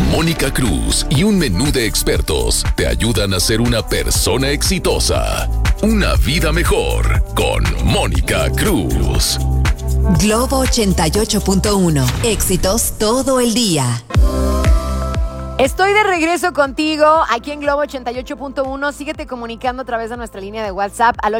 Mónica Cruz y un menú de expertos te ayudan a ser una persona exitosa. Una vida mejor con Mónica Cruz. Globo 88.1. Éxitos todo el día. Estoy de regreso contigo aquí en Globo 88.1. Síguete comunicando a través de nuestra línea de WhatsApp al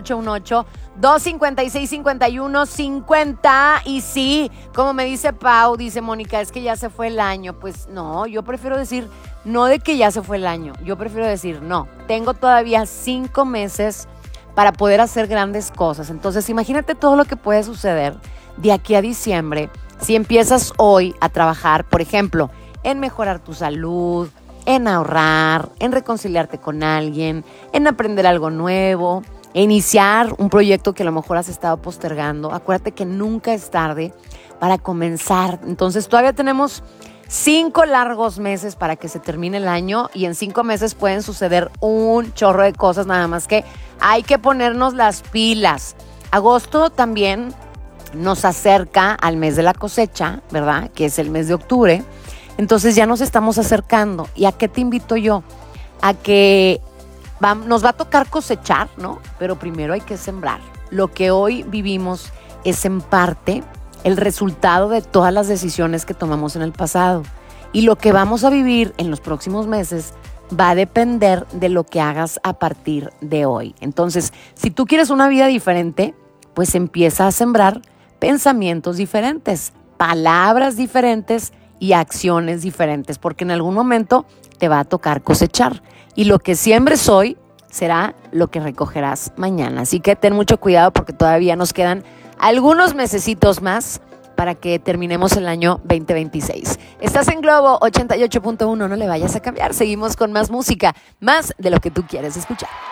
818-256-5150. Y sí, como me dice Pau, dice Mónica, es que ya se fue el año. Pues no, yo prefiero decir no de que ya se fue el año. Yo prefiero decir no, tengo todavía 5 meses para poder hacer grandes cosas. Entonces imagínate todo lo que puede suceder de aquí a diciembre si empiezas hoy a trabajar, por ejemplo, en mejorar tu salud, en ahorrar, en reconciliarte con alguien, en aprender algo nuevo, en iniciar un proyecto que a lo mejor has estado postergando. Acuérdate que nunca es tarde para comenzar. Entonces todavía tenemos 5 largos meses para que se termine el año y en 5 meses pueden suceder un chorro de cosas, nada más que hay que ponernos las pilas. Agosto también nos acerca al mes de la cosecha, ¿verdad? Que es el mes de octubre. Entonces ya nos estamos acercando. ¿Y a qué te invito yo? A que nos va a tocar cosechar, ¿no? Pero primero hay que sembrar. Lo que hoy vivimos es en parte el resultado de todas las decisiones que tomamos en el pasado. Y lo que vamos a vivir en los próximos meses va a depender de lo que hagas a partir de hoy. Entonces, si tú quieres una vida diferente, pues empieza a sembrar pensamientos diferentes, palabras diferentes y acciones diferentes, porque en algún momento te va a tocar cosechar. Y lo que siembres hoy será lo que recogerás mañana. Así que ten mucho cuidado porque todavía nos quedan algunos mesecitos más para que terminemos el año 2026. Estás en Globo 88.1, no le vayas a cambiar. Seguimos con más música, más de lo que tú quieres escuchar.